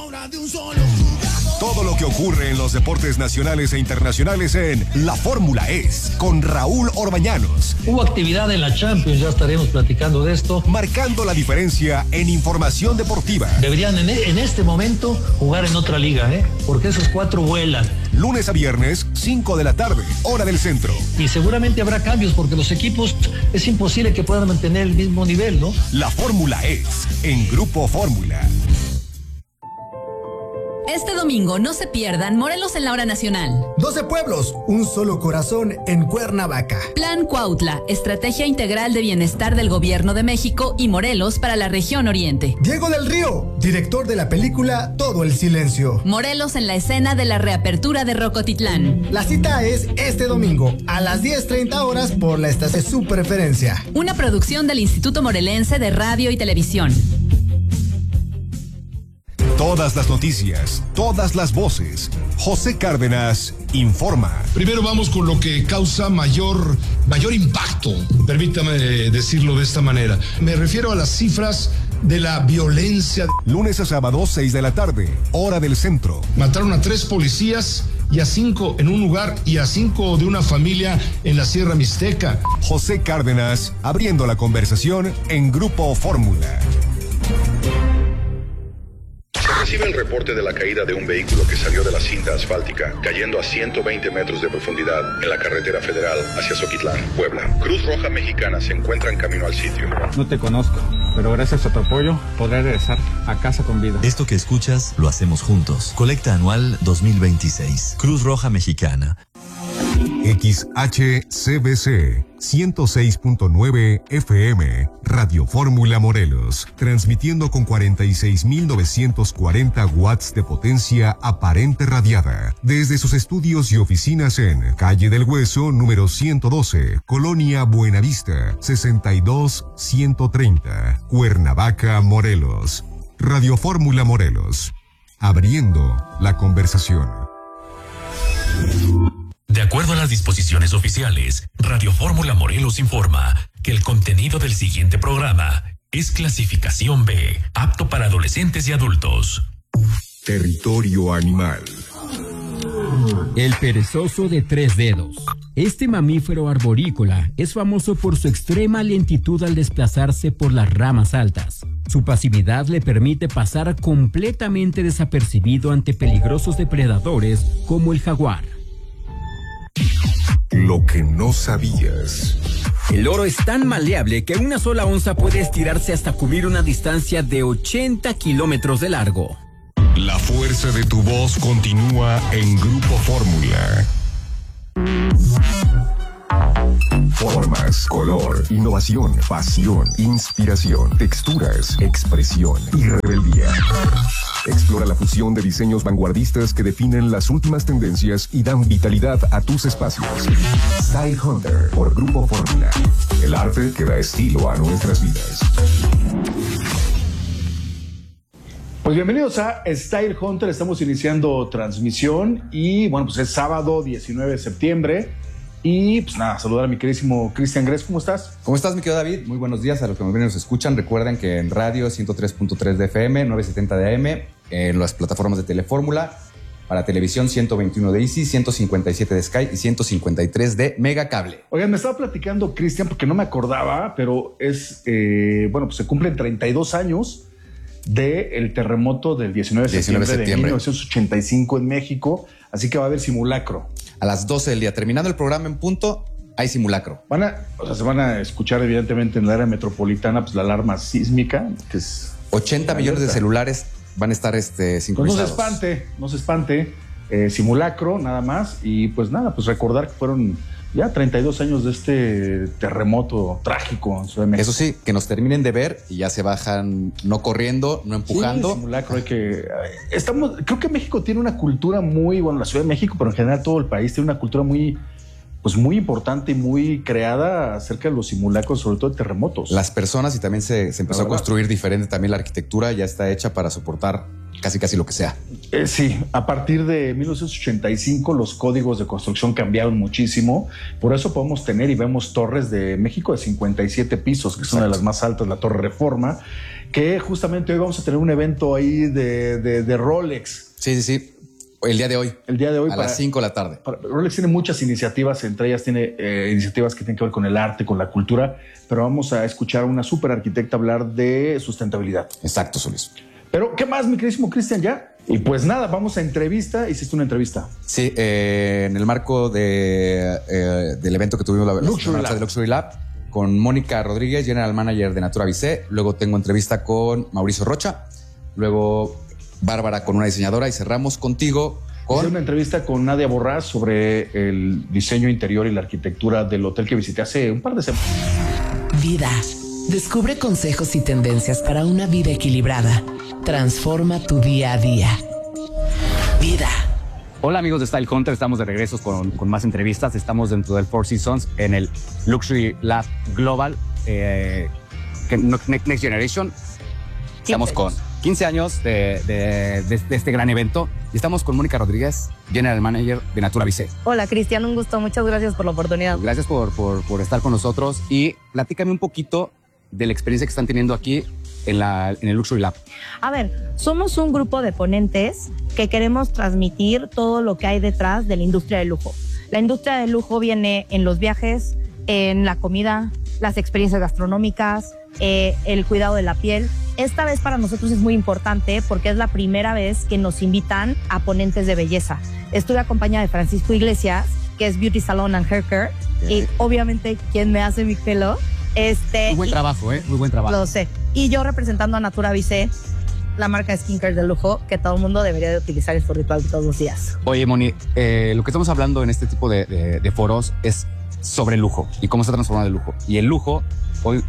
Todo lo que ocurre en los deportes nacionales e internacionales en La Fórmula Es, con Raúl Orbañanos. Hubo actividad en la Champions, ya estaremos platicando de esto. Marcando la diferencia en información deportiva. Deberían en este momento jugar en otra liga, porque esos 4 vuelan. Lunes a viernes, 5 de la tarde, hora del centro. Y seguramente habrá cambios porque los equipos es imposible que puedan mantener el mismo nivel, ¿no? La Fórmula Es, en Grupo Fórmula. Este domingo no se pierdan Morelos en la Hora Nacional. 12 pueblos, un solo corazón en Cuernavaca. Plan Cuautla, estrategia integral de bienestar del Gobierno de México y Morelos para la región oriente. Diego del Río, director de la película Todo el Silencio. Morelos en la escena de la reapertura de Rocotitlán. La cita es este domingo a las 10:30 horas por la estación de su preferencia. Una producción del Instituto Morelense de Radio y Televisión. Todas las noticias, todas las voces. José Cárdenas informa. Primero vamos con lo que causa mayor impacto, permítame decirlo de esta manera. Me refiero a las cifras de la violencia. Lunes a sábado, 6 de la tarde, hora del centro. Mataron a 3 policías y a 5 en un lugar y a 5 de una familia en la Sierra Mixteca. José Cárdenas abriendo la conversación en Grupo Fórmula. Recibe el reporte de la caída de un vehículo que salió de la cinta asfáltica, cayendo a 120 metros de profundidad en la carretera federal hacia Zoquitlán, Puebla. Cruz Roja Mexicana se encuentra en camino al sitio. No te conozco, pero gracias a tu apoyo podré regresar a casa con vida. Esto que escuchas lo hacemos juntos. Colecta anual 2026. Cruz Roja Mexicana. XHCBC 106.9 FM, Radio Fórmula Morelos, transmitiendo con 46.940 watts de potencia aparente radiada, desde sus estudios y oficinas en Calle del Hueso, número 112, Colonia Buenavista, 62130, Cuernavaca, Morelos. Radio Fórmula Morelos, abriendo la conversación. De acuerdo a las disposiciones oficiales, Radio Fórmula Morelos informa que el contenido del siguiente programa es clasificación B, apto para adolescentes y adultos. Territorio animal. El perezoso de 3 dedos. Este mamífero arborícola es famoso por su extrema lentitud al desplazarse por las ramas altas. Su pasividad le permite pasar completamente desapercibido ante peligrosos depredadores como el jaguar. Lo que no sabías. El loro es tan maleable que una sola onza puede estirarse hasta cubrir una distancia de 80 kilómetros de largo. La fuerza de tu voz continúa en Grupo Fórmula. Formas, color, innovación, pasión, inspiración, texturas, expresión y rebeldía. Explora la fusión de diseños vanguardistas que definen las últimas tendencias y dan vitalidad a tus espacios. Style Hunter por Grupo Fórmula. El arte que da estilo a nuestras vidas. Pues bienvenidos a Style Hunter. Estamos iniciando transmisión y bueno, pues es sábado 19 de septiembre. Y pues nada, saludar a mi queridísimo Cristian Gres. ¿Cómo estás? ¿Cómo estás, mi querido David? Muy buenos días a los que nos escuchan. Recuerden que en radio 103.3 de FM, 970 de AM, en las plataformas de Telefórmula, para televisión 121 de Easy, 157 de Sky y 153 de Megacable. Oigan, me estaba platicando Cristian porque no me acordaba, pero es, bueno, pues se cumplen 32 años del terremoto del 19 de septiembre de 1985 en México, así que va a haber simulacro. A las 12 del día, terminando el programa en punto, hay simulacro. Se van a escuchar evidentemente en el área metropolitana pues la alarma sísmica, que es 80 millones de celulares van a estar sincronizados. Pues no se espante, simulacro nada más, y pues nada, pues recordar que fueron ya 32 años de este terremoto trágico en Ciudad de México. Eso sí, que nos terminen de ver y ya se bajan no corriendo, no empujando. Sí, simulacro hay que... creo que México tiene una cultura muy... Bueno, la Ciudad de México, pero en general todo el país tiene una cultura muy importante y muy creada acerca de los simulacros, sobre todo de terremotos. Las personas, y también se empezó a construir diferente también la arquitectura, ya está hecha para soportar casi lo que sea. Sí, a partir de 1985 los códigos de construcción cambiaron muchísimo, por eso podemos tener y vemos torres de México de 57 pisos, que es una de las más altas, la Torre Reforma, que justamente hoy vamos a tener un evento ahí de Rolex. Sí. El día de hoy. A las 5 de la tarde. Rolex tiene muchas iniciativas, entre ellas tiene iniciativas que tienen que ver con el arte, con la cultura, pero vamos a escuchar a una súper arquitecta hablar de sustentabilidad. Exacto, Solís. Pero, ¿qué más, mi queridísimo Cristian, ya? Y pues nada, vamos a entrevista. ¿Hiciste una entrevista? Sí, en el marco del evento que tuvimos la semana de Luxury Lab, con Mónica Rodríguez, General Manager de Natura Visé. Luego tengo entrevista con Mauricio Rocha. Luego Bárbara con una diseñadora y cerramos contigo con... Hice una entrevista con Nadia Borrás sobre el diseño interior y la arquitectura del hotel que visité hace un par de semanas. Vida. Descubre consejos y tendencias para una vida equilibrada. Transforma tu día a día. Vida. Hola amigos de Style Hunter, estamos de regreso con más entrevistas. Estamos dentro del Four Seasons en el Luxury Lab Global Next Generation. Estamos con 15 años de este gran evento y estamos con Mónica Rodríguez, General Manager de Natura Visé. Hola Cristian, un gusto, muchas gracias por la oportunidad. Gracias por estar con nosotros y platícame un poquito de la experiencia que están teniendo aquí en el Luxury Lab. A ver, somos un grupo de ponentes que queremos transmitir todo lo que hay detrás de la industria del lujo. La industria del lujo viene en los viajes, en la comida, las experiencias gastronómicas, el cuidado de la piel. Esta vez para nosotros es muy importante porque es la primera vez que nos invitan a ponentes de belleza. Estuve acompañada de Francisco Iglesias, que es Beauty Salon and Hair Care, y obviamente quien me hace mi pelo. Muy buen trabajo, muy buen trabajo. Lo sé. Y yo representando a Natura Visé, la marca de skincare de lujo que todo el mundo debería de utilizar en su ritual todos los días. Oye, Moni, lo que estamos hablando en este tipo de foros es sobre el lujo y cómo se ha transformado el lujo. Y el lujo hoy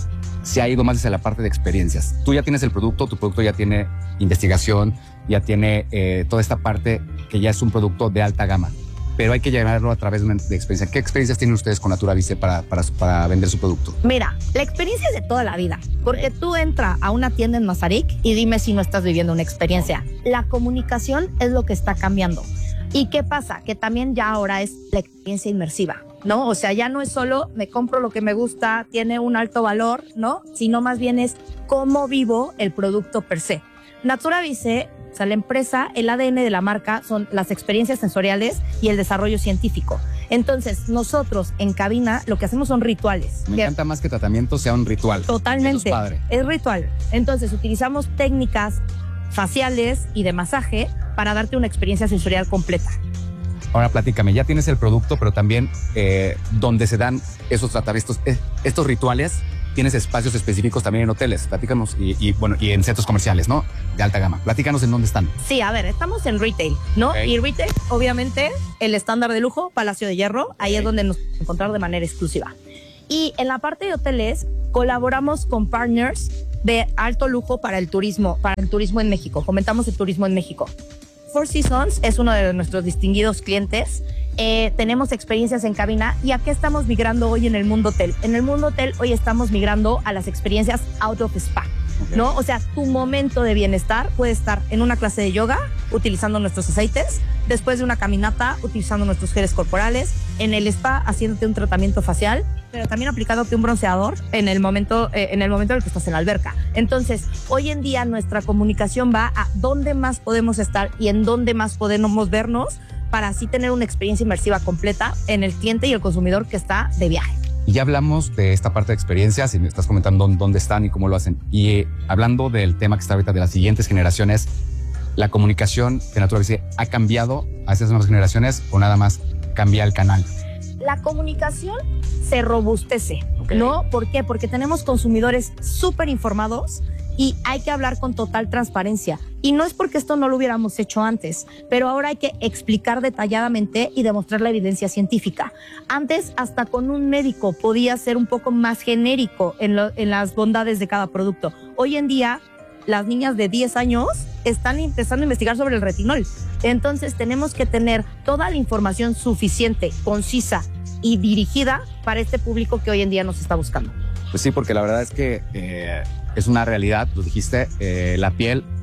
se ha ido más hacia la parte de experiencias. Tú ya tienes el producto, tu producto ya tiene investigación, ya tiene toda esta parte que ya es un producto de alta gama. Pero hay que llevarlo a través de una experiencia. ¿Qué experiencias tienen ustedes con Natura Visé para vender su producto? Mira, la experiencia es de toda la vida, porque tú entras a una tienda en Mazarik y dime si no estás viviendo una experiencia. La comunicación es lo que está cambiando. ¿Y qué pasa? Que también ya ahora es la experiencia inmersiva, ¿no? O sea, ya no es solo me compro lo que me gusta, tiene un alto valor, ¿no? Sino más bien es cómo vivo el producto per se. Natura Visé, o sea, la empresa, el ADN de la marca son las experiencias sensoriales y el desarrollo científico. Entonces, nosotros en cabina lo que hacemos son rituales. Me encanta más que tratamiento sea un ritual. Totalmente. Eso es padre. Es ritual. Entonces, utilizamos técnicas faciales y de masaje para darte una experiencia sensorial completa. Ahora platícame, ya tienes el producto, pero también donde se dan esos tratamientos, estos rituales, tienes espacios específicos también en hoteles. Platícanos y en centros comerciales, ¿no? De alta gama. Platícanos en dónde están. Sí, a ver, estamos en retail, ¿no? Okay. Y retail, obviamente, el estándar de lujo, Palacio de Hierro, ahí es donde nos vamos a encontrar de manera exclusiva. Y en la parte de hoteles, colaboramos con partners de alto lujo para el turismo en México. Fomentamos el turismo en México. Four Seasons es uno de nuestros distinguidos clientes. Tenemos experiencias en cabina. ¿Y a qué estamos migrando hoy en el mundo hotel? En el mundo hotel hoy estamos migrando a las experiencias out of spa, ¿no? O sea, tu momento de bienestar puede estar en una clase de yoga utilizando nuestros aceites, después de una caminata utilizando nuestros geles corporales, en el spa haciéndote un tratamiento facial, pero también aplicándote un bronceador en el momento en el que estás en la alberca. Entonces, hoy en día nuestra comunicación va a dónde más podemos estar y en dónde más podemos vernos para así tener una experiencia inmersiva completa en el cliente y el consumidor que está de viaje. Y ya hablamos de esta parte de experiencias y me estás comentando dónde están y cómo lo hacen. Y hablando del tema que está ahorita de las siguientes generaciones, ¿la comunicación de Natura Visé ha cambiado a esas nuevas generaciones o nada más cambia el canal? La comunicación se robustece, ¿no? ¿Por qué? Porque tenemos consumidores súper informados y hay que hablar con total transparencia. Y no es porque esto no lo hubiéramos hecho antes, pero ahora hay que explicar detalladamente y demostrar la evidencia científica. Antes, hasta con un médico podía ser un poco más genérico en las bondades de cada producto. Hoy en día, las niñas de 10 años están empezando a investigar sobre el retinol. Entonces, tenemos que tener toda la información suficiente, concisa y dirigida para este público que hoy en día nos está buscando. Pues sí, porque la verdad es que es una realidad, lo dijiste, la piel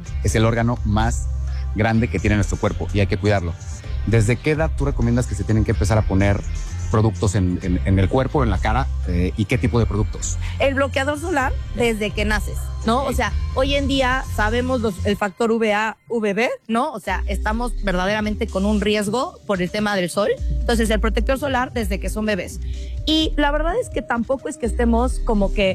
es el órgano más grande que tiene nuestro cuerpo y hay que cuidarlo. ¿Desde qué edad tú recomiendas que se tienen que empezar a poner productos en el cuerpo, en la cara, y qué tipo de productos? El bloqueador solar desde que naces, ¿no? O sea, hoy en día sabemos el factor UVA, UVB, ¿no? O sea, estamos verdaderamente con un riesgo por el tema del sol. Entonces, el protector solar desde que son bebés. Y la verdad es que tampoco es que estemos como que,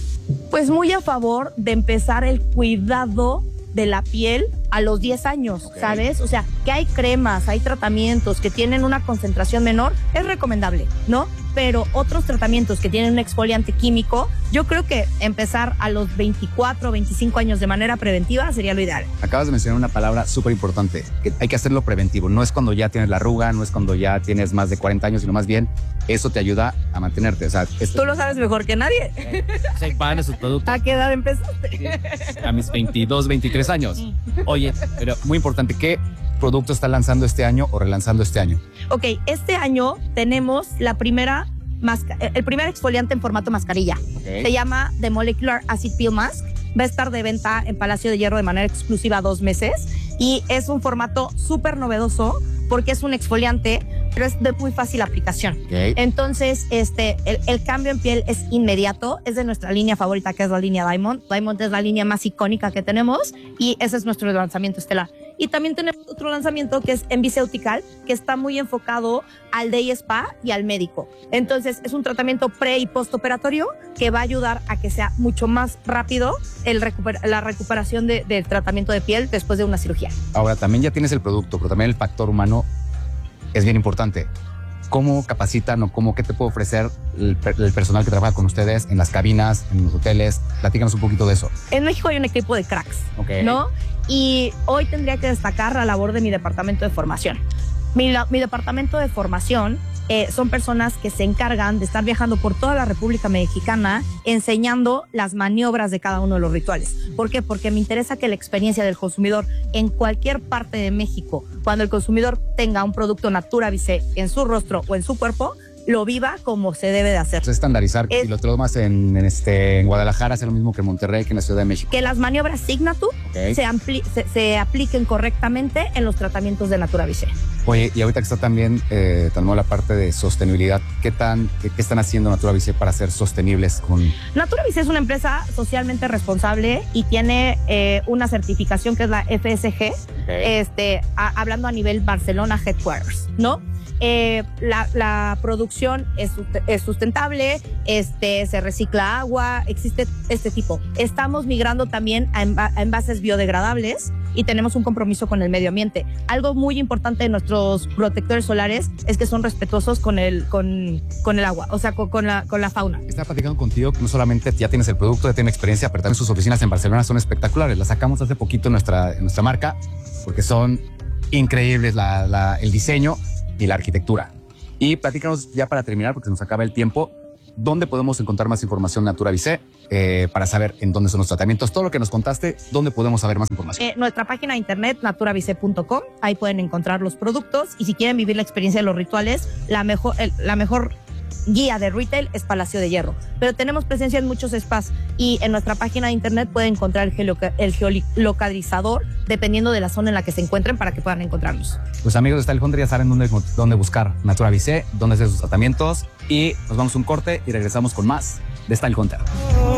pues muy a favor de empezar el cuidado de la piel a los 10 años, ¿sabes? O sea, que hay cremas, hay tratamientos que tienen una concentración menor, es recomendable, ¿no? Pero otros tratamientos que tienen un exfoliante químico, yo creo que empezar a los 24, 25 años de manera preventiva sería lo ideal. Acabas de mencionar una palabra súper importante, que hay que hacerlo preventivo. No es cuando ya tienes la arruga, no es cuando ya tienes más de 40 años, sino más bien eso te ayuda a mantenerte. O sea, tú lo sabes mejor que nadie. Se pagan esos productos. ¿A qué edad empezaste? Sí, a mis 22, 23 años. Oye, pero muy importante, ¿qué producto está lanzando este año o relanzando este año? Ok, este año tenemos el primer exfoliante en formato mascarilla. Se llama The Molecular Acid Peel Mask. Va a estar de venta en Palacio de Hierro de manera exclusiva 2 meses y es un formato súper novedoso porque es un exfoliante, pero es de muy fácil aplicación. Entonces, el cambio en piel es inmediato. Es de nuestra línea favorita, que es la línea Diamond. Diamond es la línea más icónica que tenemos y ese es nuestro lanzamiento estelar. Y también tenemos otro lanzamiento que es Enviceutical, que está muy enfocado al day spa y al médico. Entonces, es un tratamiento pre- y postoperatorio que va a ayudar a que sea mucho más rápido la recuperación del tratamiento de piel después de una cirugía. Ahora, también ya tienes el producto, pero también el factor humano es bien importante. ¿Cómo capacitan o qué te puede ofrecer el personal que trabaja con ustedes en las cabinas, en los hoteles? Platícanos un poquito de eso. En México hay un equipo de cracks, ¿no? Y hoy tendría que destacar la labor de mi departamento de formación. Mi departamento de formación son personas que se encargan de estar viajando por toda la República Mexicana enseñando las maniobras de cada uno de los rituales. ¿Por qué? Porque me interesa que la experiencia del consumidor en cualquier parte de México, cuando el consumidor tenga un producto Natura Visé en su rostro o en su cuerpo, lo viva como se debe de hacer. Es estandarizar y lo tomas en Guadalajara, es lo mismo que en Monterrey, que en la Ciudad de México. Que las maniobras Signature se apliquen correctamente en los tratamientos de Natura Visé. Oye, y ahorita que está también la parte de sostenibilidad, ¿qué están haciendo Natura Visé para ser sostenibles? Natura Visé es una empresa socialmente responsable y tiene una certificación que es la FSG, hablando a nivel Barcelona Headquarters, ¿no? La producción es sustentable, se recicla agua, existe este tipo. Estamos migrando también a envases biodegradables y tenemos un compromiso con el medio ambiente. Algo muy importante de nuestros protectores solares es que son respetuosos con el agua, o sea, con la fauna. Estaba platicando contigo que no solamente ya tienes el producto, ya tienes experiencia, pero también sus oficinas en Barcelona son espectaculares. Las sacamos hace poquito en nuestra marca porque son increíbles el diseño y la arquitectura. Y platícanos ya para terminar, porque se nos acaba el tiempo, ¿dónde podemos encontrar más información Natura Visé para saber en dónde son los tratamientos? Todo lo que nos contaste, ¿dónde podemos saber más información? Nuestra página de internet, naturavisé.com, ahí pueden encontrar los productos y si quieren vivir la experiencia de los rituales, la mejor guía de retail es Palacio de Hierro. Pero tenemos presencia en muchos spas y en nuestra página de internet pueden encontrar el geolocalizador dependiendo de la zona en la que se encuentren para que puedan encontrarnos. Pues amigos de Style Hunter ya saben dónde buscar Natura Visé, dónde hacer sus tratamientos y nos vamos a un corte y regresamos con más de Style Hunter.